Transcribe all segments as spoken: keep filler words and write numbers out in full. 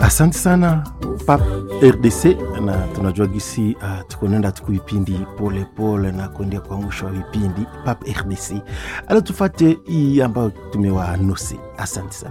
Asante sana Pap R D C, na tunajua gisi uh, tukonenda tukuvipindi pole pole na kuendea kwa mwisho wa vipindi. Pap R D C ala tufate hii ambayo tumewanusi. Asante sana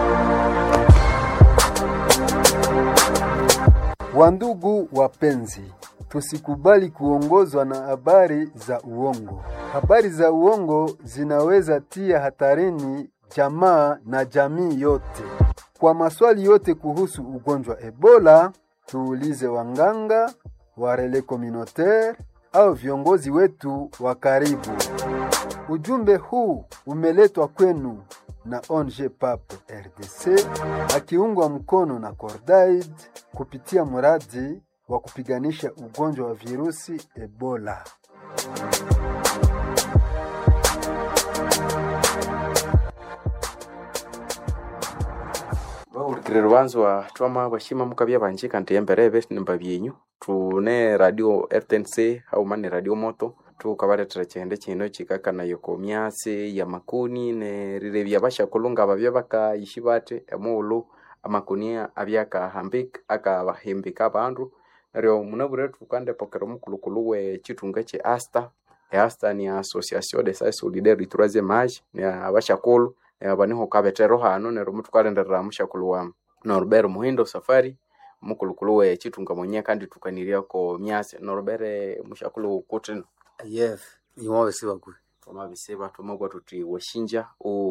wandugu wapenzi, tusikubali kuongozwa na habari za uongo. Habari za uongo zinaweza tia hatarini jamaa na jamii yote. Kwa maswali yote kuhusu ugonjwa Ebola, tuulize wanganga, warele communautaire au viongozi wetu wa karibu. Ujumbe huu umeletwa kwenu na O N G Pap R D C akiungwa mkono na Cordaid kupitia mradi wa kupiganisha ugonjwa wa virusi Ebola. Rubanzo wa twama bashima mukabya banje kandi emberebe nimbabyenyu tune radio R T N C au mane radio moto tukabaretera cyende kino kikakana yoko myase ya makuni ne rirebya basha kulunga babya baka ishibate amulu amakunia abyaka hambik aka bahembika abandu ryo munabure tukande pokero mukulukulu we kitunga cye Asta. Asta ni association de solidarité troisième âge ne abasha kulu abaniho kabetero hano ne rumutukalendera mushakulu wa Norbert Muhindo Safari mukulukulu we kitunga monye kandi tukaniria ko myase Norbert mushakulu kutino. Yes, iwawe sibagwe. Toma biseba tomogwa tuti washinja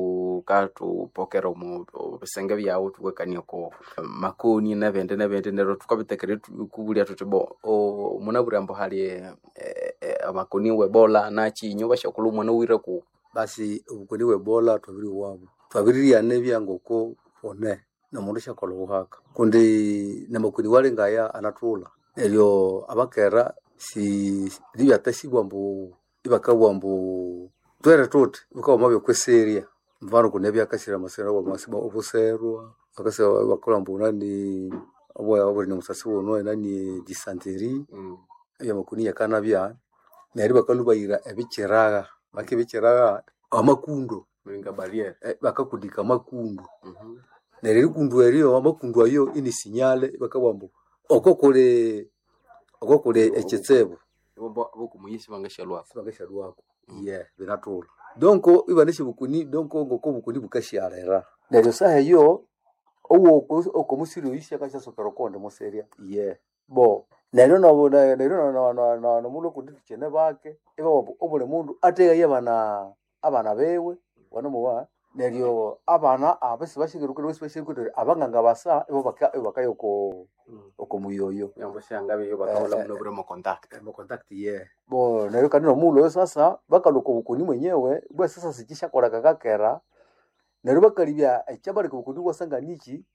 ukatu pokero mu bisenge byawo tuwekaniye ko makoni na bende na bende nero tukabitekere kubulia tutebo o munaburambo hali amakoni we bola na kinyoba shakulu no wira ku basi ubukoni we bola tubiri wabo twabiri ya nebya ngoko one na mundisha kolo haka kundi na makoni wale ngaya anatula elyo abakera si libya tasibwa mbu ibakabwa mbu twere tote ukawa mabyo kweseria mvano kunebya akashira masera wa masiba obuserwa akase bakora mbu nani abo abo ni musasi wono nani dysentery mm. ya makuni ya kanabya nari bakalubayira ebikiraga bakibikiraga amakundo mwinga barriere e, bakakudika makundo mhm mm nari kundu eriyo amakundo ayo ini sinyale bakabwa mbu okokole okokole ekitsebo bobo bokumuyisi bangashalwa bangashalwa ko yeah binatula donc ibanishe bukuni donc ngoko bukuni bukashyarera neryo sahe yo owo okomusiro yisha kasha sokerokonde moseria yeah bo neryo no neryo no no no no mulo kudikene bake eba obule mundu atega yabana abana bewe wanomuwa neryo abana abese bashigirukire bose bashigirukire abanganga basa ebo baka bakayoko okomuyoyo yambashanga beyo bakaola muno bure mo contact mo contact ye bo neryo kanino mulo sasa bakaloko bukuni mwenyewe bwa sasa sikisha kora kakakera neryo bakalibya ekyabari kubukuni wasanga niki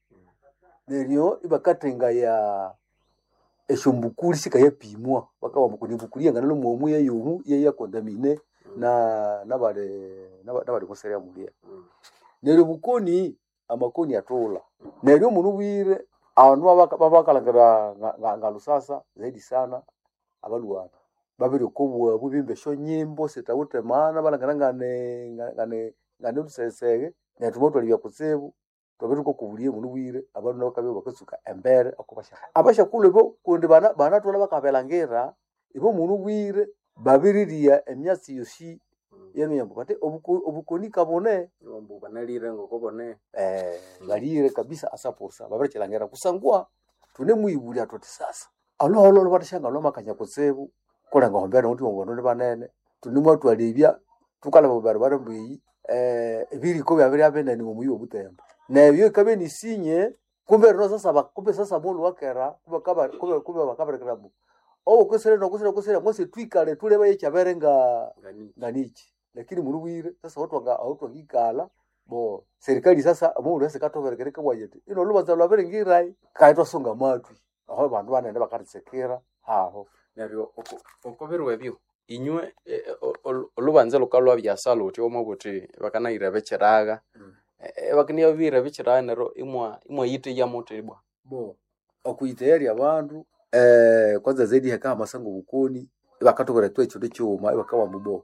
neryo ibakatenga ya eshombukuri sika yapimwa bakawa bukuni bukuri yangana mu mu ye yumu ye yakontamine na nabare nabare koseria mulia neryo bukoni amakoni atula neryo munu bwire abantu babakalangara ngalusasa zaidi sana abaluwana babiri kubwa bubimbe sho nyimbo sitawute mana balangana ngane ngane ngane usesege netumoto libya kusebu tobiri ko kubuliye munu bwire abantu nakabe bakasuka embere akubasha abasha kule bo kundi bana bana tola bakabelangera ibo munu bwire babiriria emyasi yoshi yenu yambo bate obukoni kabone yombo banalire ngoko bone eh balire kabisa asaposa babarikirangera kusangwa tune muyibulia toti sasa alo alo batashanga lo makanya kusebu kola ngombera uti ngono ne banene tuni mwatu alibya tukala bobara barabwi eh biri ko byabiri abenda ni muyi obutemba na byo kabe ni sinye kumbe no sasa bakumbe sasa mulu wakera kuba kaba kumbe kumbe bakabere krabu owo kusere no kusere kusere mose twikale tuleba yechaberenga nganichi lakini muruwire sasa watu wanga watu ngikala bo serikali sasa mu rese katoverekereka wajete ino lubanza lwabere ngirai kaitwa songa matwi aho bantu banende bakarisekera haho neryo okoberwe byo inywe olubanza lokalwa byasalo uti omabuti bakana irebekeraga bakani yabire bikirana imwa imwa yite ya motebwa bo okuyiteri abantu eh kwanza zaidi haka masango bukoni bakatogora twa icho cyuma bakawa mubo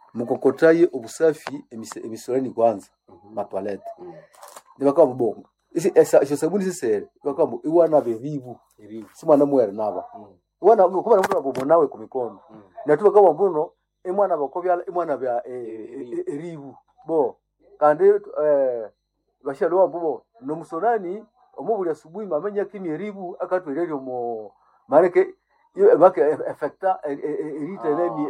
mukokotaye obusafi emisoleni kwanza ma toilette nibakawa mubo isi esa sho sabuni sisere bakambo iwana beribu simwana mwere naba wana kuba na mtu abo nawe ku mikono na tuba kama mbuno imwana bakobyala imwana bya eribu bo kandi eh bashalo wambubo no musonani omubuli asubuhi mamenya kimi eribu akatwerero mo mareke bake effecta erite nani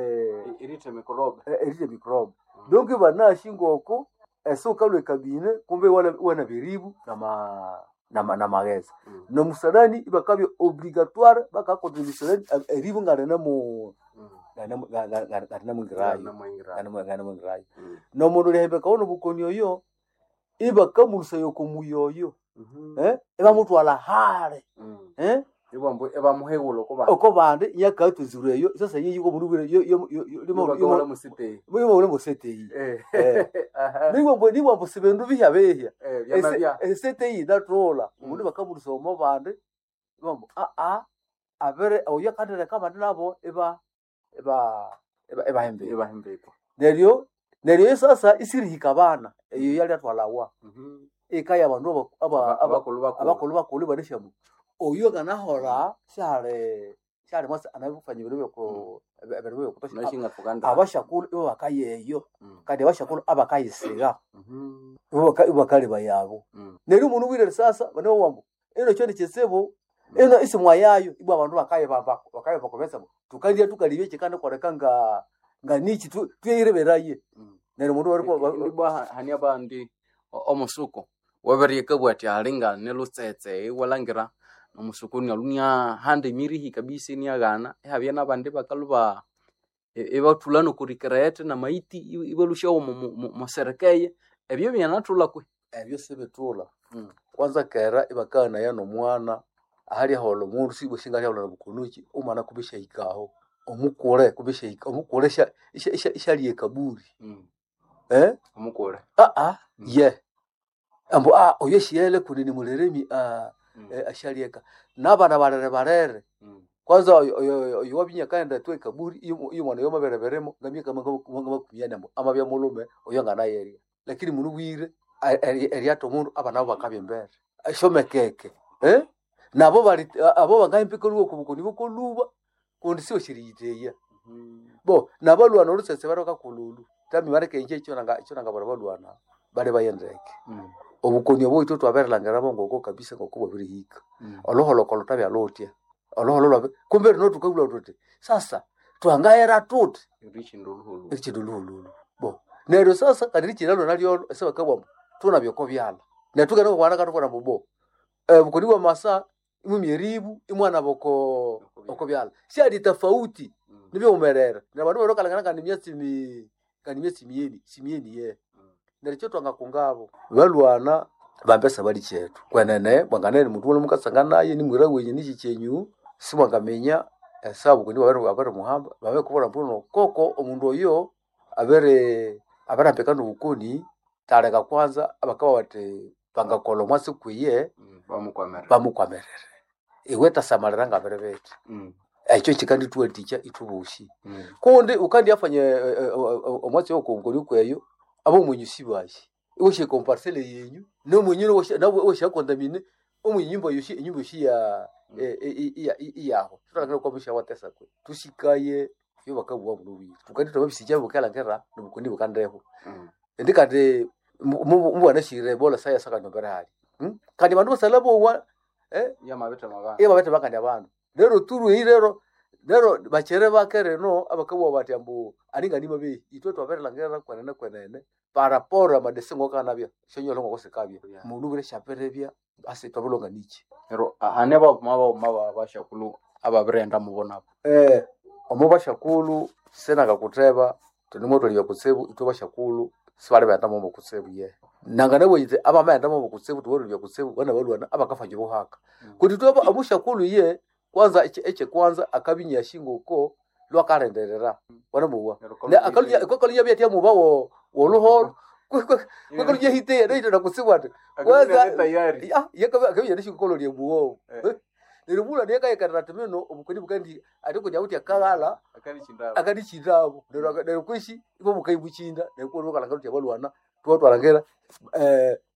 eh erite microbe erite microbe donc bana shingoko eso kalwe kabine kumbe wala wana biribu na ma na ma, na mageza mm. no musadani ibakabyo obligatoire baka contribution eribu ngana na mu ngana ngana ngana mu ngirai ngana mu ngana mu ngirai no mundu lehebe kaono bukonyo yo ibakamulisa yoko muyoyo eh eba mutu ala hare eh ibambo eba muhewulo ko ba uko bande yaka tuzureyo sasa yiyi ko muri yo yo limo yo musite mo mo musite yi eh aha nibo bo nibo bo sibendu bihabehya eh byamabya esete yi datola umuntu bakamurisa mo bande bombo a a avere oya kadere kama nabo eba eba eba eba hembe eba hembe ko neryo neryo sasa isirihika bana eyo yali atwalawa mhm ekaya bantu aba abakoluba abakoluba kolu banishamu oyo ganahora share share masa anabufanya ibiro ko ibiro ko nashinga kuganda abashakulu ibo bakayeyo kandi abashakulu abakayisiga mhm ibo bakali bayabo neri umuntu wire sasa bane wambo eno cyo nikisebo eno isimwa yayo ibo abantu bakaye baba bakaye bakomeza tukandiye tukalibe kikanda korekanga nganichi tuyireberaye neri umuntu wari ko ibo hania bandi omusuko wabariye bwati alinga nelutsetse walangira omusukuni alunya hande mirihi kabisa ni agana habya nabande bakaluba ebatulano kurikrete na maiti ibalusha mu serikeye ebyo byanatula kwe ebyo sebetula kwanza kera ibakana yano mwana ahali holo mundu sibo shingali holo bukunuki umana kubisha ikaho omukore kubisha ikaho omukore sha ishaliye kaburi eh omukore ah ah ye ambo ah oyeshiyele kunini muleremi ah ashalieka nabana barere barere kwanza oyo wabinya kaenda twe kaburi iyo mwana yo mabereberemo ngamye kama kama kumyana amabya mulume oyo ngana yeri lakini munu wire eriato mundu abana bakabye mbere ashomekeke eh nabo bari abo bangayimpiko ruko kubukoni buko luba kundi siyo shiriyiteya bo nabalwana urusese baroka kululu tami bareke nje cyo nanga cyo nanga barabalwana bare bayendeke obukoni obo ito twaberlangera bongo kabisa ngokubo biri hika oloholo kolota bya lotia oloholo lwa kumbe no tukagula tote sasa twangayera tote richi nduluhulu richi nduluhulu bo nero sasa kadirichi nalo nalyo ese bakabwa tuna byoko byala natuka no kwana katokona bobo eh bukoni bwa masa imumyeribu imwana boko boko byala shadi tofauti nibyo umerera na bantu baroka langana kandi myatsi mi kandi myatsi miyeni simiyeni ye nericho twanga kungabo balwana bambesa bali chetu kwenene bwanganene muntu wole mukasangana naye ni mwira wenye niki chenyu simwangamenya esabu kundi babere babere muhamba babe kubora mpuno koko omundu oyo abere abara pekano bukoni tareka kwanza abakawa bate panga kolo mwasi kuye bamukwamerera bamukwamerera iweta samarira ngabere bete echo chikandi tuwe ticha itubushi kundi ukandi afanye omwasi okongoni kweyo abo munyusi bashi oshe comparcelle yenyu no munyino oshe na oshe kontamine omunyimbo yoshi inyimbo yoshi ya ya yaho tutaka ko bisha watesa kwe tushikaye yo bakabwa murubi tukandi to babisija bukala ngera nubukundi bukandeho ndikande mubwana shire bola saya saka nombera hali kandi bantu basalabo wa eh ya mabeta mabana ya mabeta bakandi abantu rero turu irero rero bachere bakere no abakabwa batyambu alinga ni mabe itwe twaberla ngera kwanene kwanene para pora madesengo kana bya shonyo longo kosekabya mundu bire shaperebya ase tobulonga niki rero ane ba maba maba bashakulu ababrenda mubona eh omuba shakulu sena gakuteba tunimo toliya kutsebu itwe bashakulu sibale bata mu kutsebu ye nangane boyite aba mayanda mu kutsebu tubolo bya kutsebu bana balwana abakafanye buhaka kuti twa abushakulu ye kwanza eche eche kwanza akabinya shingo ko lwakarenderera wana muwa ne akalunya ko kalunya bya muba wo woluhoro ko kalunya hite ne ito nakusibwate kwanza tayari ya yaka akabinya shingo ko lye muwo nirubula ne kaya karatemeno obukoni bukandi atiko nyauti akagala akali chindabo akali chindabo nero nero kwishi ibo bukai buchinda ne ko roka langaruti abalwana tuwa twalangera eh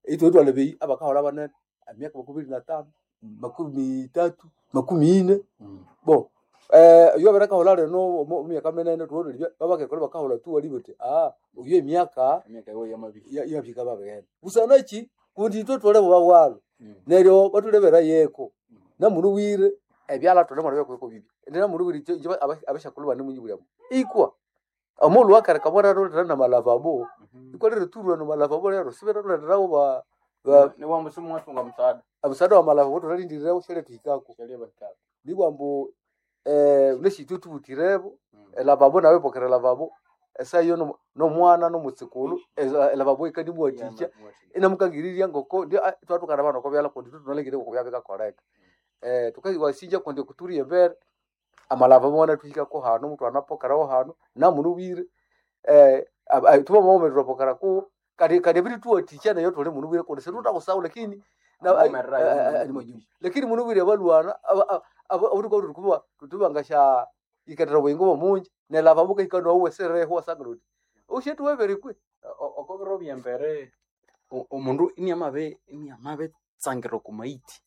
ito wetu alebei abakahola banene amiaka makumi na tano makumi tatu makumi ine bo eh yo beraka hola reno miaka menene tuone libya babake kole bakahola tu walibote ah uyo miaka miaka yo yamabi ya ya bika babene usanachi kundi to tole bawalo neryo batulebera yeko na munu wire ebyala tole mwana yako bibi ndina munu wire abasha kulwa ni munyi bulamo ikwa amolu akara kabona ro na malavabo iko lero turu no malavabo lero sibera ro ndawo ba ni wa musimu watunga msaada abusada wa malavabo to rindira ushele tikako sheria bakaka nibwambo eh uleshi tutu butirebo lavabo nawe pokera lavabo esa yo no no mwana no mutsikulu lavabo ikadi muaticha ina mukangiriria ngoko ndio twatukana bana ko byala kundi tunalengire ko byabeka correct eh tukayiwasinja kundi kuturiye mbere amalava mwana tuhika ko hano mtu anapokaraho hano na munubire eh tuba mu momero pokara ko kadi kadi bitu tu ticha na yoto le munubire ko se tuta kusau lakini na lakini munubire balwana aba ko kuba tubangasha ikatara wengo munji ne lava buka ikano uwe sere ho sangrudi ushetu webere kwe okobero byembere omundu ini amabe ini amabe tsangiro kumaiti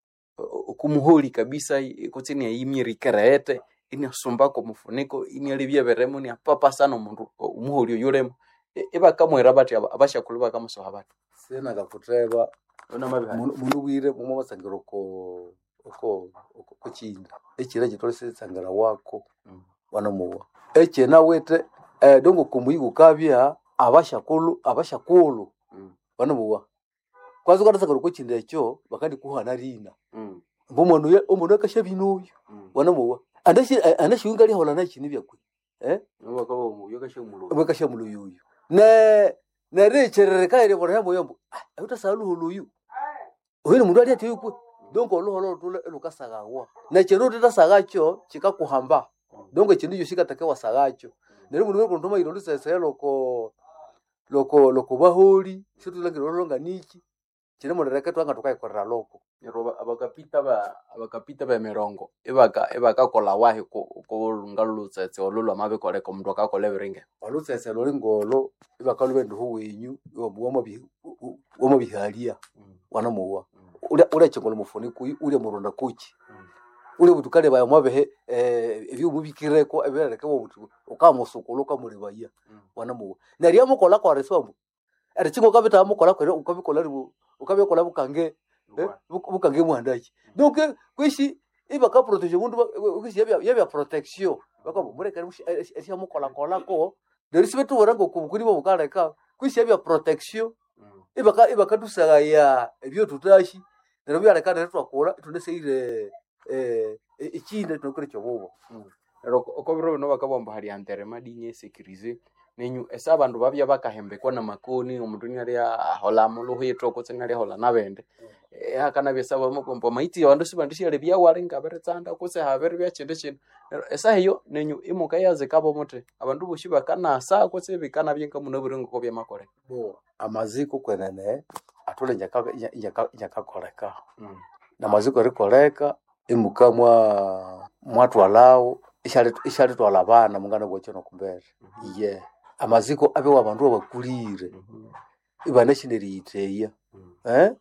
okumuholi kabisa kotsini ayimiri kerete ini asomba ko mufuniko ini alibya beremo ni apapa sana omundu umuholi yuremo eba kamwera bati abasha kuluba kamuso habatu sena gakutreba ona mabi mundu wire mu masangiro ko uko uko chinda ekira gitolese sangara wako wanamuwa eche na wete eh dongo kumuyigo kabya abashakulu abashakulu wanamuwa kwazo kada sakaro kuchinda echo bakandi kuhana rina mbomono ye omono kashabinoyo wanamuwa andashi andashi ungali hola na chini byakwe eh bakabo mu yokashamulo bakashamulo yuyu ne ne recherere kaire bora yabo yombo utasalu huluyu oyo mundu ali atiyukwe dongo lo holo tule lukasagawa na chero tutasagacho chikakuhamba dongo chindu yoshika takewa sagacho nero mundu ko ndoma iro lisese loko loko loko baholi shitu langiro longa niki chine mundu reke twanga tukaikorera loko nero abakapita ba abakapita ba merongo ebaka ebaka kola wahi ko ko ngalulutsetse olulu amabe kole ko mundu akakole beringe walutsetse lo lingolo ebaka lube ndu wenyu yobuwa bi woma bihalia wanamuwa ule ule chingolo mufuniko ule muronda kuchi ule butukale baya mwabehe eh ebyo mubikireko ebereke wo butu ukamusukulu kamulibaya wanamuwa nariya mukola kwa resombo ari chingo kabita mukola kwa ukabikola ribu ukabikola bukange bukange muhandachi donc kwishi iba ka protege mundu kwishi yabya yabya protection bakabo mureka ari mukola kola ko dari sibetu warango kubukuri bo bukaleka kwishi yabya protection iba ka iba kadusaga ya ebyo tutashi nero byaleka nero twakola tunese ile eh ikinde tunokore chobobo ero okobiro no bakabomba hari antere madinye sekirize nenyu esa bandu babya bakahembekwa na makoni omundu nyari ahola muluhu yetoko tsenari hola nabende eh akana besaba mukombo maiti abandu sibandishye lebya warenga beretsanda kose habere bya chende chende esa hiyo nenyu imuka yaze kabo mote abandu bushiba kana sa kose bikana byenka munoburengo ko bya makore bo amaziko kwenene atole nyaka nyaka nyaka koreka na maziko rikoleka imuka mwa mwatu alao ishali ishali twala bana mungana gwochono kumbere iye amaziko abe wabandu abakulire ibana shineri iteya eh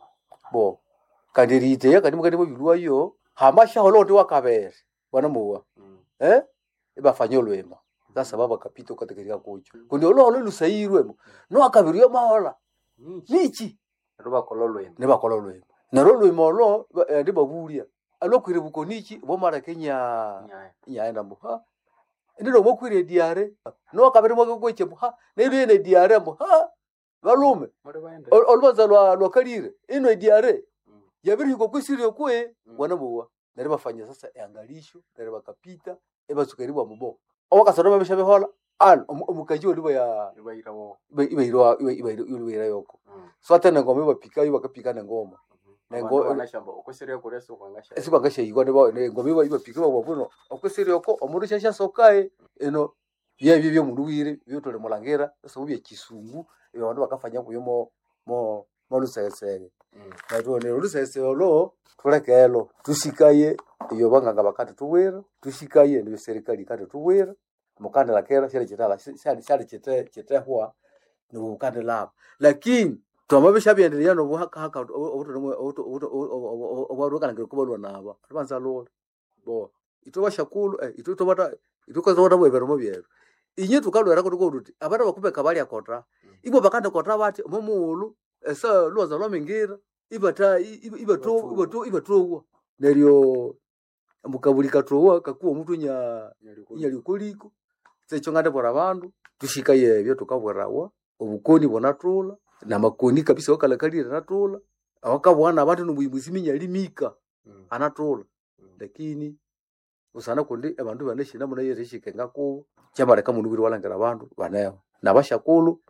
bo kandiri iteya kandi mukandi bobilwa yo hamasha holondi wakabere bana muwa eh iba fanyolwema sasa baba kapito katekeria kucho kundi olo olo lusairwemo no akabiriyo mahola nichi ruba kololwe ne bakololwe narolwe molo ndi babulia alokwire bukonichi bo mara Kenya nyaenda mbuha ndiro bokwire diare no akabiri mo gweche mbuha nebe ne diare mbuha balume olbaza lwa lokalire ino diare yabiri ko kwisire kwe wanabuwa nari bafanya sasa angalisho nari bakapita ebasukari bwa mubo awakasoro babishabe hola al omukaji olibo ya ibairawo ibairo ibairo ibairo yoko so atana ngoma bapika bakapika na ngoma nengo anashamba okosere kureso kwangasha esi kwangasha yigwa ne ngoma ibapika bwa buno okosere yoko omundu shasha sokae eno yebi byo mundu wire byo tole mulangera so bye kisungu abantu bakafanya kuyo mo mo molusesere nato ne olusesere lo tulekelo tushikaye iyo banganga bakati tuwera tushikaye ne serikali kati tuwera mukanda la kera shale chitala shale shale chete chete huwa ni mukanda la lakini twamabisha byendelea no buhaka haka obuto obuto obuto oburuka ngiro kubalwa naba abanza lo bo ito bashakulu eh ito tobata ito koza wata bwebero mo byero inye tukalwera ko tukoruti abana bakubeka bali akota ibo bakanda kota bati momulu esa loza lwa mengira ibata ibato ibato ibato neryo mukabulika towa kakuwa mtu nya nyali kuliko secho ngande bora bandu tushika yebyo tukabwerawa obukoni bonatula na makoni kabisa wakalakalira natula awakabwana abantu nubuyimuzimi nyalimika mm. anatula mm. lakini usana kundi abantu baneshina muna yeshike ngako cyabareka mu nubiri walangera abantu baneho nabashakulu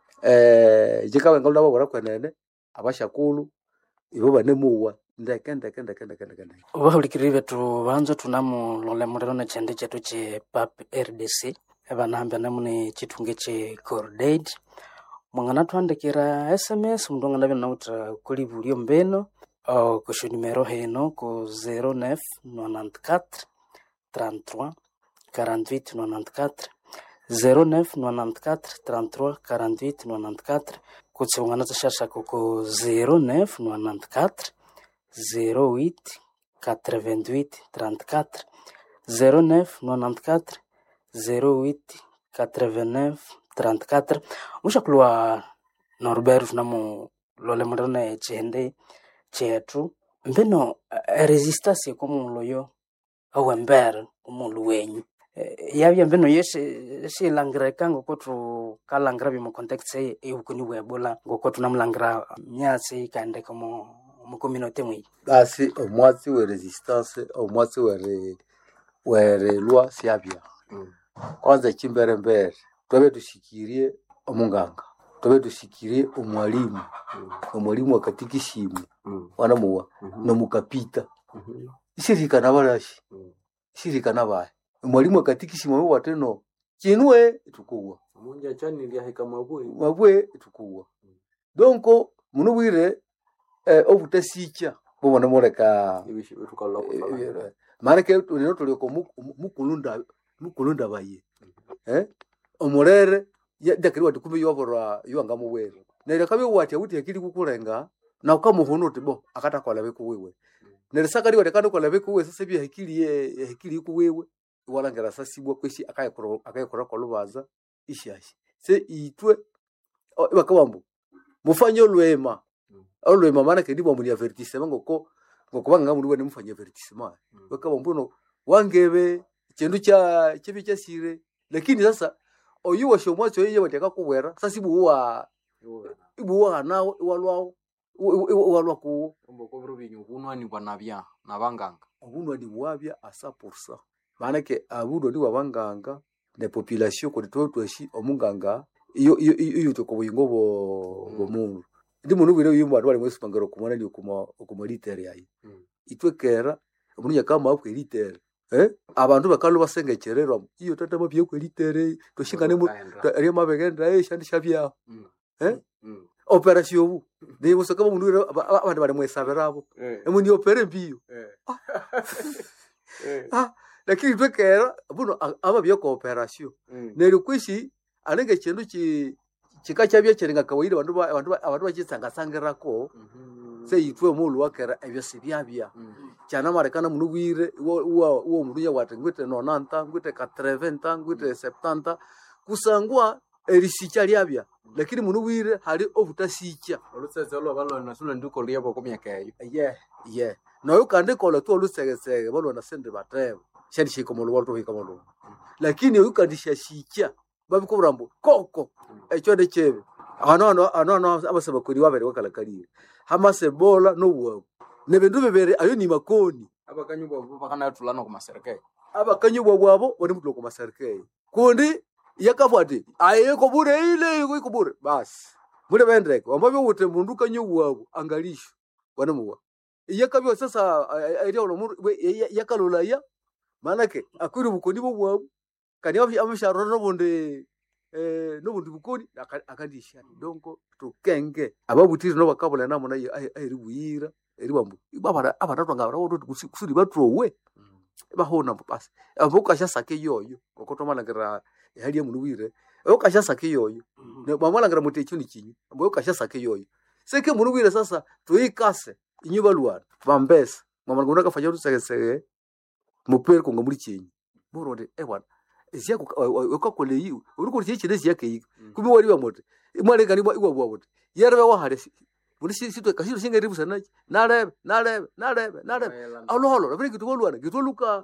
eh jikawe ngalo nabo barakwenene abashakulu ibo banemuwa ndeke ndeke ndeke ndeke ndeke bahulikirire betu banzo tunamu lole murero na chende chetu che P A P R D C ebanamba namune chitunge che Cordaid mwangana twandikira S M S mndonga nabe nauta kuli bulyo mbeno au kusho numero heno ko zero neuf quatre-vingt-quatre trente-trois quarante-huit quatre-vingt-quatre zero neuf quatre-vingt-quatre trente-trois quarante-huit quatre-vingt-quatre kutse mwangana tashasha ko zero neuf quatre-vingt-quatre zero huit quatre-vingt-huit trente-quatre zero neuf quatre-vingt-quatre zero huit quatre-vingt-neuf trente-quatre mushakulwa Norbert namo lole murana chende chetu mbeno resistance komu loyo awember umulu wenyu yabya mbeno yese si langira kango kotu kalangira bi mu context say eyukuni webola ngokotu namlangira myatsi kande komo mu community mwe basi omwatsi we resistance omwatsi we we lwa siabya mm. kwanza chimbere mbere twabe tushikirie omunganga twabe tushikirie omwalimu mm. omwalimu akatikishimu mm. wanamuwa mm-hmm. no mukapita mm-hmm. ishirika nabarashi mm. ishirika nabaye omwalimu akatikishimu wateno kinwe tukuwa munja chani lya heka mabwe mabwe tukuwa mm. donko munubwire eh obutasicha bobona moreka ibishi tukalla ko mara ke rero tuli ko mukulunda mukulunda baye eh omurere yakiri wati kumbe yobora yanga muwere nere kabe wati awuti yakiri kukurenga na ukamuhono uti bo akatakola be kuwewe nere sakari wati kandi kola be kuwewe sasa bi hakiri ye hakiri kuwewe walangera sasibwa kweshi akayekora akayekora ko lubaza ishashi se itwe bakabambu mufanye lwema olwema maana ke ndibwa muri avertissement ngoko ngokubanga muri wene mufanye avertissement bakabambu no wangebe kindu cha kibi cyasire lakini sasa oyu washo mwacho yeye wateka kubwera sasa ibuwa ibuwa nawo walwawo walwa ku mboko rubinyu kunwani banabya nabanganga ubunwa ni wabya asa pourcent maana ke abudo ndi wabanganga ne population ko twotweshi omunganga iyo iyo iyo to kubuyingo bo bo mungu ndi muntu bire yimba bari mwese pangaro kumana ni kuma kuma litere yayi itwekera umuntu yakama ku litere eh abantu bakalu basengekererwa iyo tata mabye ku litere to shingane mu ari mabegenda eh shandi shabya eh operation bu de bosaka umuntu bire abantu bari mwese aberabo emu ni opere mbiyo ah lakini twekera buno ababye ko operation nero kwishi alenge kindu ki kikachabye kirenga kawaida abantu abantu abantu bakitsanga sangerako se yitwe mulu wakera ebyo sibyabya cyana marekana munubwire uwo uwo muntu yawate ngwite nonanta ngwite quatre-vingts ngwite septanta kusangwa erisicha lyabya lakini munubwire hali obutasicha olutsezelo balona sulo ndiko lyabo komyakayo yeah yeah nayo kande kola to lusegese balona sende batebo shandi shikomo lwalto hikomo lakini ukandisha shicha babikurambo koko echo de chebe ano ano ano ano abasaba kuri wabere wakalakalire hamase bola no wo nebindu bebere ayo ni makoni abakanyubwa bakana tulana ku maserikali abakanyubwa bwabo bone mutlo ku maserikali kundi yakafwati ayeko bure ile iko bure bas mure bendreke wambabe wote mundu kanyubwa angalisho bone muwa yakabyo sasa ayero lo yakalola ya manake akuri bukoni bwo kani wapi amasharo no bonde eh no bonde bukoni akandisha donko tukenge ababutiri no bakabula namo nayo ayiri buyira eri bambu baba abatatu ngabara wodo kusuri batrowe bahona basi avuka shasake yoyo kokoto malangera hali ya munubire ukasha sake yoyo ne bamala ngara mutechu ni kinyi ambo ukasha sake yoyo seke munu wire sasa tuikase inyuba luana vambesa mama ngona kafanya tuseke mupere konga muri cyenyi murode ewana izia ukakole yiwe uri kuri cyekire ziyake yiko kubi wari bamote imware kani bwa igwa bwa yerebe wahare muri sitwe kasiro singa ribusa na narebe narebe narebe narebe alo halo bari kitu luana kitu luka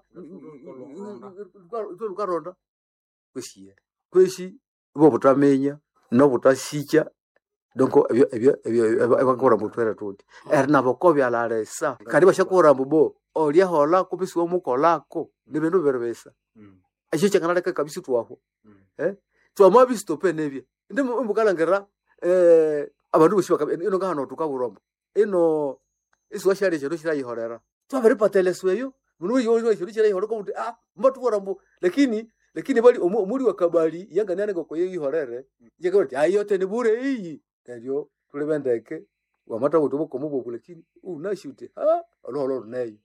kitu luka ronda kwesiye kweshi bo butamenya no butashicha donko ebyo ebyo ebyo abakora mutwera tuti erna bokobi alaresa kadi bashakora mbo olia hola kubisi wo mukolako nibendo berbesa aje chakana ka kabisi twaho eh twama bistope nebye ndi mbukalangera eh abantu bishaka ino ngahano tukaburomba ino iswa shari cyo shira yihorera twabere patelesweyo munu yo yo shira shira yihorera ko ah mbatu borambo lakini lakini bali umuri wakabali yanga nane goko yihorere yega bati ayote ni bure iyi ndio tulebendeke wamata kutubuko mubo lakini unashute ha alo alo nayi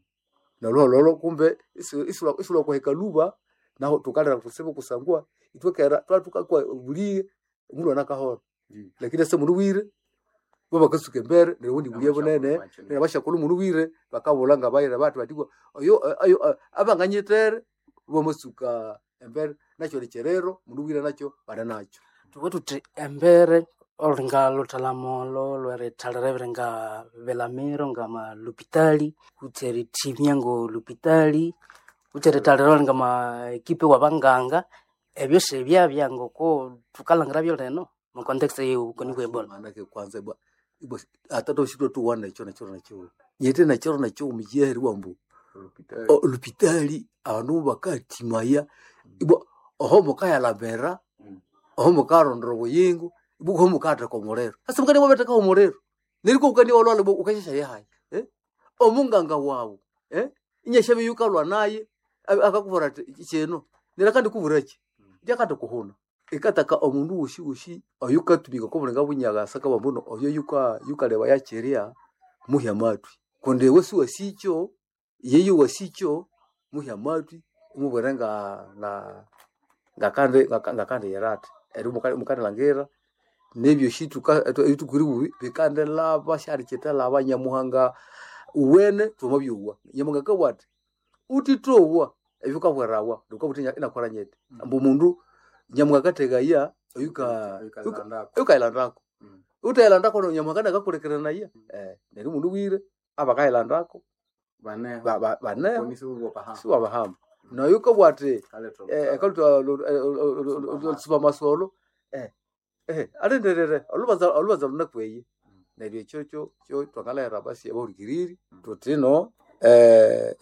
na lo lo kumbe isu isu isu ko hekaluba na tukalera kusema kusangua itwekera twatuka kwa bulie mulu anakahora lakini sasa munu wire baba kasuke mbere ne wundi bulie bonene ne basha kulu munu wire bakabulanga bayira batu batigwa ayo ayo abanganyitere bo musuka embere nacho licherero munu wire nacho bana nacho tuko tuti embere oringa lotalamolo lwere talerevere nga velamiro nga ma lupitali uteri timyango lupitali uteri talerevere nga ma ekipe wabanganga ebyo se bya byango ko tukalangira byo leno mu context yo koni kwebola manake kwanza bwa ibo atato shito tu wana icho nacho nacho yete nacho nacho umijeri wambu lupitali lupitali anu bakati maya ibo oho mukaya labera oho mukarondro buyingu buko mukata ko morero asa mukani wabeta ka morero niriko ukani olole ukashasha yahaye eh omunganga wawo eh inyeshabe yukalwa naye akakuvura icheno nirakandi kuvurachi yakata kuhuna ikataka omundu ushi ushi oyuka tubika ko burenga bunyaga saka bambuno oyo yuka yukaleba yacheria muhya matwi konde wesu wasicho yeyo wasicho muhya matwi umuburenga na ngakande ngakande yarate eri mukani mukani langera nebyo shituka etukuri bikande lava shari cheta lava nyamuhanga uwene tumabyuwa nyamuhanga kabwate utitowa ebyuka bwerawa ndukabutinya inakora nyete ambu mundu nyamuhanga kategaya yuka yuka ilandako utayilandako no nyamuhanga nakakurekerana iya eh neri mundu wire abakailandako bane bane si wabahamba na yuka bwate eh kalutwa siba masolo eh eh arenderere olubaza olubaza lunakweye neryo cyo cyo cyo twakalera basi aborigiriri tutino eh